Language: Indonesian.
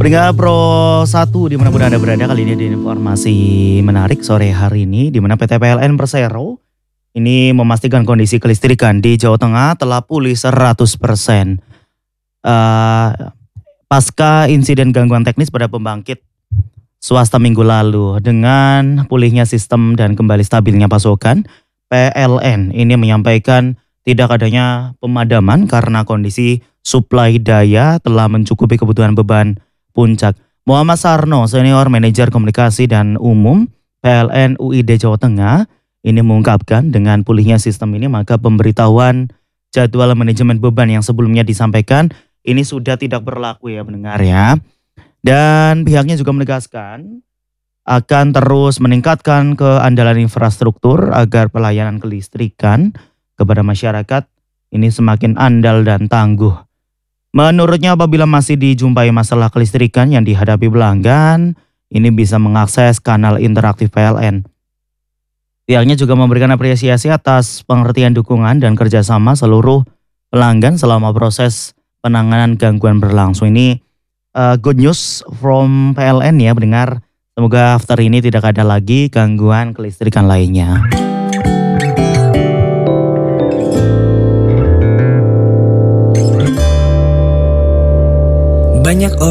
Peringkat Pro 1 dimanapun Anda berada, kali ini ada informasi menarik sore hari ini di mana PT PLN Persero ini memastikan kondisi kelistrikan di Jawa Tengah telah pulih 100%. Eh, Pasca insiden gangguan teknis pada pembangkit swasta minggu lalu, dengan pulihnya sistem dan kembali stabilnya pasokan, PLN ini menyampaikan tidak adanya pemadaman karena kondisi suplai daya telah mencukupi kebutuhan beban puncak. Muhammad Sarno, Senior Manager Komunikasi dan Umum PLN UID Jawa Tengah, ini mengungkapkan dengan pulihnya sistem ini maka pemberitahuan jadwal manajemen beban yang sebelumnya disampaikan ini sudah tidak berlaku ya pendengar ya. Dan pihaknya juga menegaskan akan terus meningkatkan keandalan infrastruktur agar pelayanan kelistrikan kepada masyarakat ini semakin andal dan tangguh. Menurutnya apabila masih dijumpai masalah kelistrikan yang dihadapi pelanggan, ini bisa mengakses kanal interaktif PLN. Pihaknya juga memberikan apresiasi atas pengertian dukungan dan kerjasama seluruh pelanggan selama proses penanganan gangguan berlangsung. Ini good news from PLN ya pendengar. Semoga after ini tidak ada lagi gangguan kelistrikan lainnya. Banyak